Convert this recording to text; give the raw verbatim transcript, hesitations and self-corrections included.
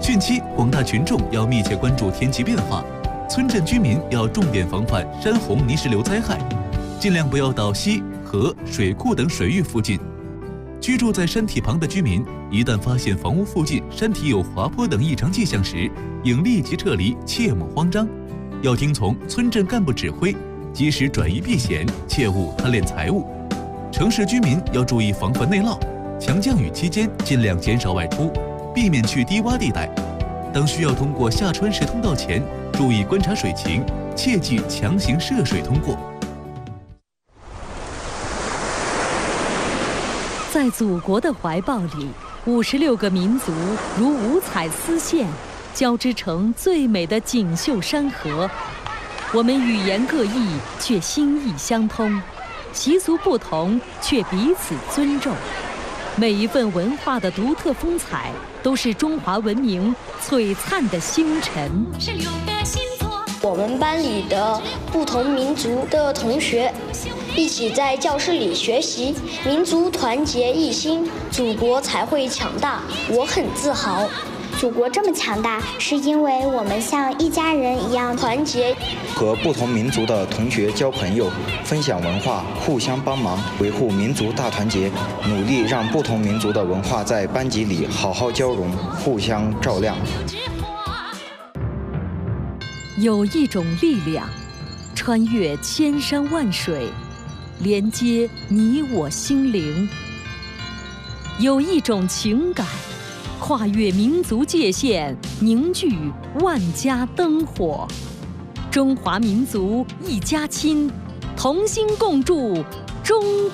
汛期，广大群众要密切关注天气变化，村镇居民要重点防范山洪泥石流灾害，尽量不要到溪、河、水库等水域附近。居住在山体旁的居民，一旦发现房屋附近山体有滑坡等异常迹象时，应立即撤离，切莫慌张。要听从村镇干部指挥，及时转移避险，切勿贪恋财物。城市居民要注意防范内涝，强降雨期间尽量减少外出，避免去低洼地带。当需要通过下穿石通道前，注意观察水情，切忌强行涉水通过。 在祖国的怀抱里，五十六个民族如五彩丝线，交织成最美的锦绣山河。我们语言各异，却心意相通；习俗不同，却彼此尊重。每一份文化的独特风采，都是中华文明璀璨的星辰。 我们班里的不同民族的同学一起在教室里学习，民族团结一心，祖国才会强大。我很自豪。 祖国这么强大，是因为我们像一家人一样团结。 和不同民族的同学交朋友，分享文化，互相帮忙，维护民族大团结，努力让不同民族的文化在班级里好好交融，互相照亮。 有一种力量，穿越千山万水，连接你我心灵；有一种情感，跨越民族界限，凝聚万家灯火。中华民族一家亲，同心共筑中